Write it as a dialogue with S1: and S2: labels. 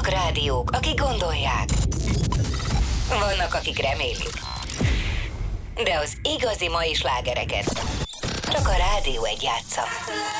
S1: Vannak rádiók, akik gondolják. Vannak, akik remélik. De az igazi mai slágereket csak a Rádió 1 játsza.